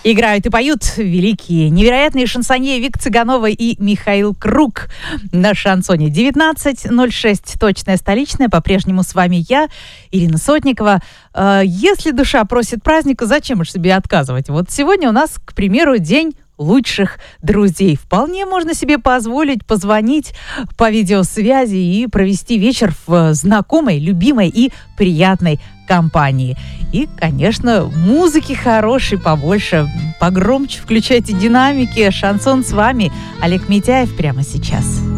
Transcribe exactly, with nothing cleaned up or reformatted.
Играют и поют великие, невероятные шансонье Вика Цыганова и Михаил Круг на шансоне. девятнадцать ноль шесть, точная столичная. По-прежнему с вами я, Ирина Сотникова. Если душа просит праздника, зачем уж себе отказывать? Вот сегодня у нас, к примеру, день лучших друзей. Вполне можно себе позволить позвонить по видеосвязи и провести вечер в знакомой, любимой и приятной компании. И, конечно, музыки хорошей побольше, погромче включайте динамики. Шансон с вами. Олег Митяев прямо сейчас.